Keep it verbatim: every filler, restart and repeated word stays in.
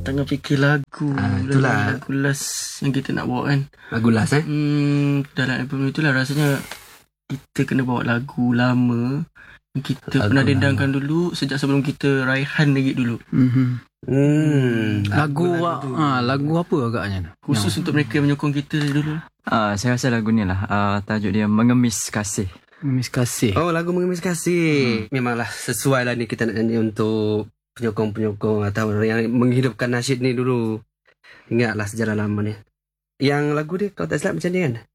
tengah fikir lagu. Ah, itulah. Lagu last yang kita nak bawa kan. Lagu last eh? Hmm, dalam album itulah rasanya kita kena bawa lagu lama yang kita Lagu pernah lama. dendangkan dulu sejak sebelum kita raihan lagi dulu. Mm-hmm. Hmm. Lagu Lagu- lagu, ha, lagu apa agaknya? Khusus untuk mereka yang menyokong kita dulu. Uh, saya rasa lagu ni lah. Uh, tajuk dia Mengemis Kasih. Miss Kasih. Oh, lagu Mengemis Kasih. Hmm. Memanglah sesuai lah ni kita nak nyanyi untuk penyokong-penyokong atau yang menghidupkan nasyid ni dulu. Ingatlah sejarah lama ni. Yang lagu dia kalau tak silap macam ni kan?